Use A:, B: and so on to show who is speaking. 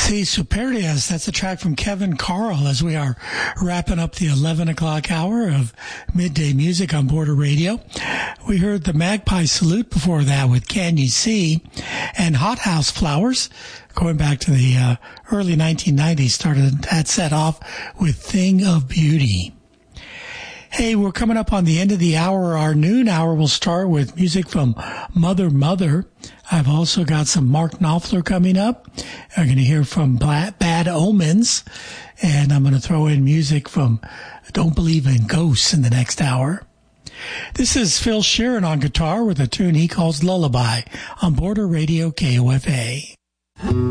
A: See, Superiors, that's a track from Kevin Carl as we are wrapping up the 11 o'clock hour of Midday Music on Border Radio. We heard the Magpie Salute before that with Can You See, and Hothouse Flowers, going back to the early 1990s, started that set off with Thing of Beauty. Hey, we're coming up on the end of the hour. Our noon hour will start with music from Mother Mother. I've also got some Mark Knopfler coming up. I'm going to hear from Bad Omens. And I'm going to throw in music from Don't Believe in Ghosts in the next hour. This is Phil Sheeran on guitar with a tune he calls Lullaby on Border Radio KOFA.